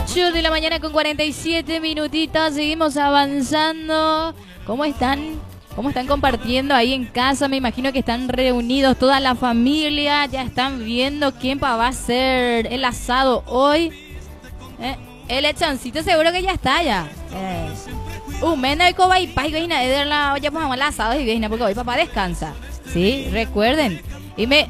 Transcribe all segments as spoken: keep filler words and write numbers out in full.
ocho de la mañana con cuarenta y siete minutitos. Seguimos avanzando. ¿Cómo están? ¿Cómo están compartiendo ahí en casa? Me imagino que están reunidos toda la familia. Ya están viendo quién va a ser el asado hoy. ¿Eh? El lechoncito seguro que ya está ya. Eh. Uh, mena y coba y pay, veina, de la olla pues el asado y veina, porque hoy papá descansa. Sí, recuerden. Y me...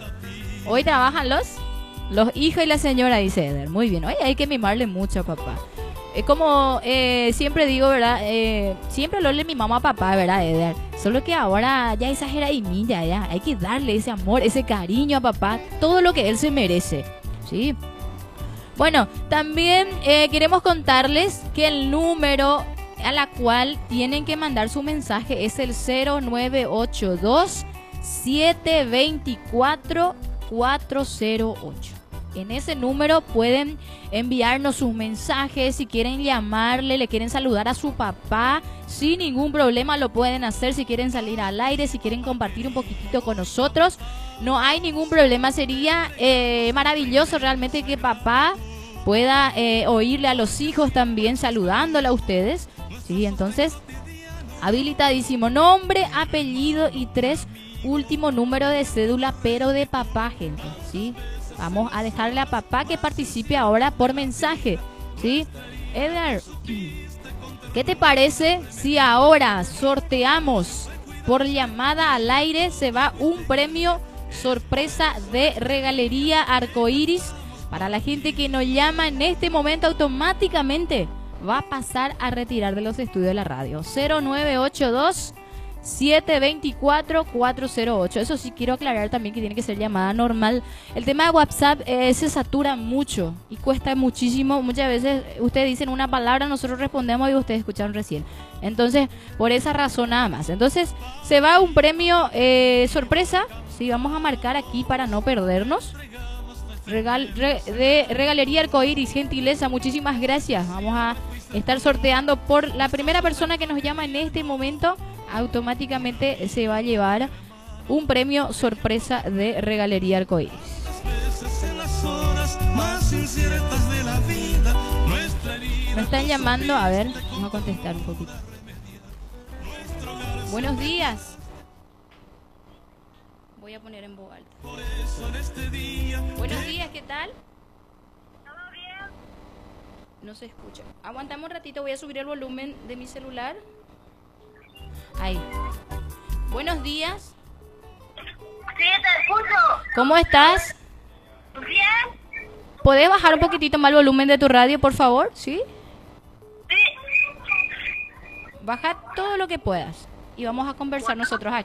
Hoy trabajan los... Los hijos y la señora, dice Eder. Muy bien. Oye, hay que mimarle mucho a papá. Es como eh, siempre digo, ¿verdad? Eh, siempre lo le mimamos a papá, ¿verdad, Eder? Solo que ahora ya exagera y milla, ya. Hay que darle ese amor, ese cariño a papá. Todo lo que él se merece. ¿Sí? Bueno, también eh, queremos contarles que el número a la cual tienen que mandar su mensaje es el cero nueve ocho dos, siete dos cuatro, cuatro cero ocho. En ese número pueden enviarnos sus mensajes. Si quieren llamarle, le quieren saludar a su papá, sin ningún problema lo pueden hacer. Si quieren salir al aire, si quieren compartir un poquitito con nosotros, no hay ningún problema. Sería eh, maravilloso realmente que papá pueda eh, oírle a los hijos también saludándole a ustedes. Sí, entonces, habilitadísimo. Nombre, apellido y tres último número de cédula, pero de papá, gente. ¿Sí? Vamos a dejarle a papá que participe ahora por mensaje, ¿sí? Eder, ¿qué te parece si ahora sorteamos por llamada al aire? Se va un premio sorpresa de Regalería Arcoiris. Para la gente que nos llama en este momento, automáticamente va a pasar a retirar de los estudios de la radio. cero nueve ocho dos, siete dos cuatro, cuatro cero ocho. Eso sí quiero aclarar también que tiene que ser llamada normal. El tema de WhatsApp eh, se satura mucho y cuesta muchísimo. Muchas veces ustedes dicen una palabra, nosotros respondemos y ustedes escucharon recién. Entonces, por esa razón nada más. Entonces, se va un premio eh, sorpresa. Sí, vamos a marcar aquí para no perdernos. Regal, re, de Regalería Arcoiris, gentileza, muchísimas gracias. Vamos a estar sorteando por la primera persona que nos llama en este momento. Automáticamente se va a llevar un premio sorpresa de Regalería Arcoiris. Me están llamando, a ver, vamos a contestar un poquito. Buenos días. Voy a poner en voz alta. Buenos días, ¿qué tal? No se escucha. Aguantamos un ratito, voy a subir el volumen de mi celular. Ahí. Buenos días. Sí, te escucho. ¿Cómo estás? Bien. ¿Podés bajar un poquitito más el volumen de tu radio, por favor? ¿Sí? Sí. Baja todo lo que puedas. Y vamos a conversar nosotros aquí.